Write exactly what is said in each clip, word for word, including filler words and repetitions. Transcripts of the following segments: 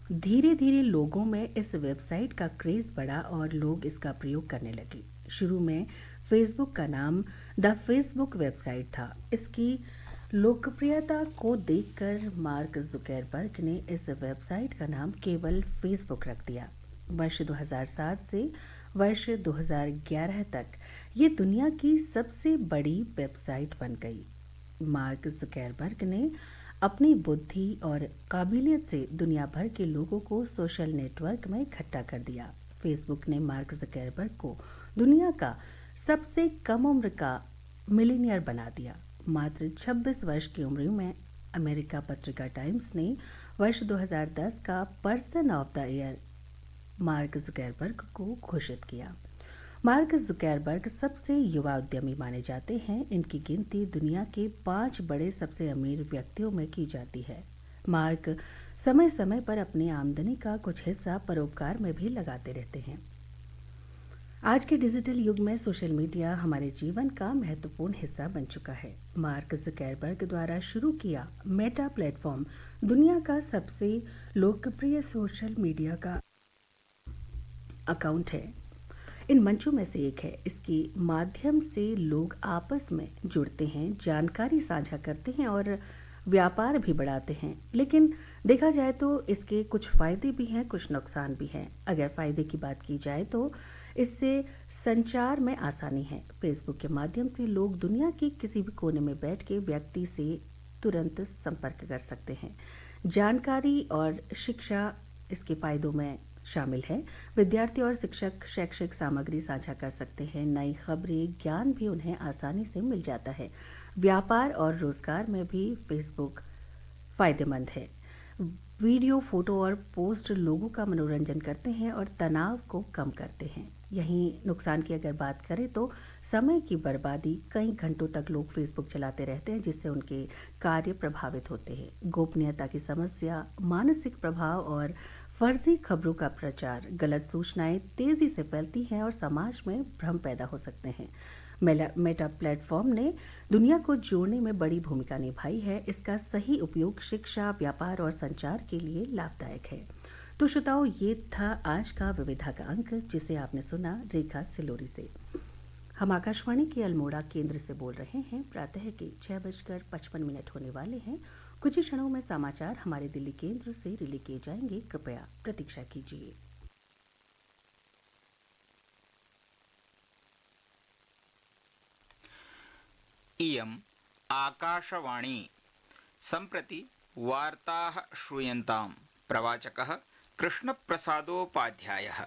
धीरे धीरे लोगों में इस वेबसाइट का क्रेज़ बढ़ा और लोग इसका प्रयोग करने लगे। शुरू में फेसबुक का नाम द फेसबुक वेबसाइट था। इसकी लोकप्रियता को देखकर मार्क जुकरबर्ग ने इस वेबसाइट का नाम केवल फेसबुक रख दिया। वर्ष दो हज़ार सात से वर्ष दो हज़ार ग्यारह तक ये दुनिया की सबसे बड़ी वेबसाइट बन गई। मार्क जुकरबर्ग ने अपनी बुद्धि और काबिलियत से दुनिया भर के लोगों को सोशल नेटवर्क में इकट्ठा कर दिया। फेसबुक ने मार्क जुकरबर्ग को दुनिया का सबसे कम उम्र का मिलीनियर बना दिया। मात्र छब्बीस वर्ष की उम्र में अमेरिका पत्रिका टाइम्स ने वर्ष दो हज़ार दस का person of the year mark Zuckerberg को घोषित किया। मार्क जुकरबर्ग सबसे युवा उद्यमी माने जाते हैं। इनकी गिनती दुनिया के पांच बड़े सबसे अमीर व्यक्तियों में की जाती है। मार्क समय समय पर अपनी आमदनी का कुछ हिस्सा परोपकार में भी लगाते रहते हैं। आज के डिजिटल युग में सोशल मीडिया हमारे जीवन का महत्वपूर्ण हिस्सा बन चुका है। मार्क जुकरबर्ग द्वारा शुरू किया मेटा प्लेटफॉर्म दुनिया का सबसे लोकप्रिय सोशल मीडिया का अकाउंट है। इन मंचों में से एक है। इसके माध्यम से लोग आपस में जुड़ते हैं, जानकारी साझा करते हैं और व्यापार भी बढ़ाते हैं। लेकिन देखा जाए तो इसके कुछ फ़ायदे भी हैं, कुछ नुकसान भी हैं। अगर फ़ायदे की बात की जाए तो इससे संचार में आसानी है। फेसबुक के माध्यम से लोग दुनिया के किसी भी कोने में बैठ के व्यक्ति से तुरंत संपर्क कर सकते हैं। जानकारी और शिक्षा इसके फ़ायदों में शामिल है। विद्यार्थी और शिक्षक शैक्षिक सामग्री साझा कर सकते हैं। नई खबरें, ज्ञान भी उन्हें आसानी से मिल जाता है। व्यापार और रोजगार में भी फेसबुक फायदेमंद है। वीडियो, फोटो और पोस्ट लोगों का मनोरंजन करते हैं और तनाव को कम करते हैं। यहीं नुकसान की अगर बात करें तो समय की बर्बादी। कई घंटों तक लोग फेसबुक चलाते रहते हैं, जिससे उनके कार्य प्रभावित होते हैं। गोपनीयता की समस्या, मानसिक प्रभाव और फर्जी खबरों का प्रचार, गलत सूचनाएं तेजी से फैलती हैं और समाज में भ्रम पैदा हो सकते हैं। मेटा प्लेटफॉर्म ने दुनिया को जोड़ने में बड़ी भूमिका निभाई है। इसका सही उपयोग शिक्षा, व्यापार और संचार के लिए लाभदायक है। तो श्रोताओ, ये था आज का विविधा का अंक, जिसे आपने सुना रेखा सिलोरी से। हम आकाशवाणी के अल्मोड़ा केंद्र से बोल रहे हैं। प्रातः के छह बजकर पचपन मिनट होने वाले हैं। कुछ ही क्षणों में समाचार हमारे दिल्ली केंद्र से रिले किए जाएंगे। कृपया प्रतीक्षा कीजिए। इयम् आकाशवाणी। सम्प्रति वार्ताः श्रूयन्ताम्। प्रवाचकः कृष्णप्रसादोपाध्यायः।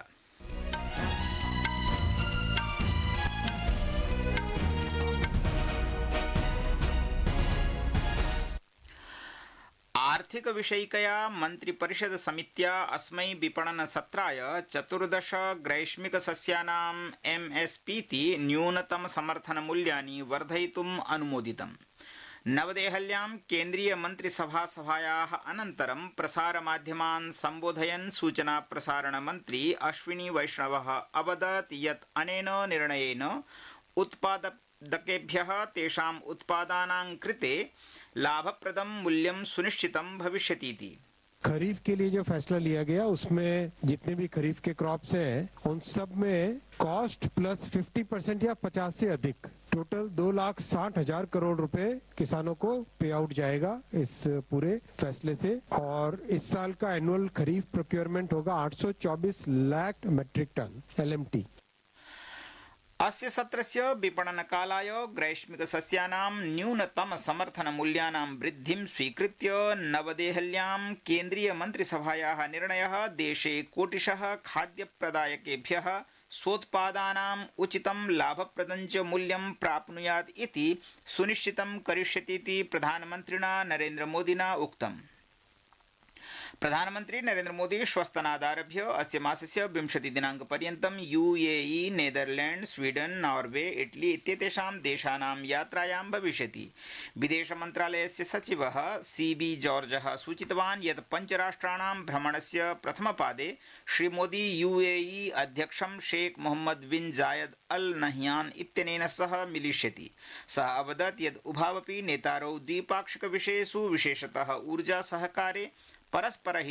आर्थिक विषयिकया मन्त्रिपरिषद समित्या अस्मै विपणन सत्राय चतुर्दश ग्रैष्मिक सस्यानाम् एमएसपीति न्यूनतम समर्थन मूल्यानि वर्धयितुम् अनुमोदितम्। नवदेहल्यां केन्द्रीय मन्त्रिसभा सभायाः अनन्तरं प्रसारमाध्यमान् सम्बोधयन् सूचना प्रसारण मन्त्री अश्विनी वैष्णवः अवदत् यत् अनेन निर्णयेन उत्पादकेभ्यः तेषाम् उत्पादानां कृते लाभप्रदं मूल्यं सुनिश्चितं भविष्यतीति। खरीफ के लिए जो फैसला लिया गया उसमें जितने भी खरीफ के क्रॉप्स हैं उन सब में कॉस्ट प्लस पचास परसेंट या पचास से अधिक टोटल दो लाख साठ हजार करोड़ रुपए किसानों को पे आउट जाएगा इस पूरे फैसले से। और इस साल का एनुअल खरीफ प्रोक्योरमेंट होगा आठ सौ चौबीस लाख मैट्रिक टन एलएमटी। अस्य सत्रस्य विपणनकालाय ग्रैष्मिकसस्यानां न्यूनतम समर्थन मूल्यानां वृद्धिं स्वीकृत्य नवदेहल्यां केन्द्रीय मन्त्रिसभायाः निर्णयः देशे कोटिशः खाद्यप्रदायकेभ्यः स्वोत्पादानाम् उचितं लाभप्रदं च मूल्यं प्राप्नुयात् इति सुनिश्चितं करिष्यतीति प्रधानमन्त्रिणा नरेन्द्रमोदिना उक्तम्। प्रधानमन्त्री नरेन्द्र मोदी श्वस्तनादारभ्य अस्य मासस्य विंशति दिनाङ्कपर्यन्तं UAE, Netherland, Sweden, Norway, Italy इत्येतेषां देशानां यात्रायां भविष्यति। विदेशमन्त्रालयस्य सचिवः सीबी जॉर्जः सूचितवान् यत् पञ्चराष्ट्राणां भ्रमणस्य प्रथमपादे श्रीमोदी यूएई अध्यक्षं शेख मोहम्मद बिन जायद अल नह्यान इत्यनेन सह मिलिष्यति। सः अवदत् यत् उभावपि नेतारौ द्विपाक्षिक विषयेषु विशेषतः ऊर्जा सहकारे परस्पर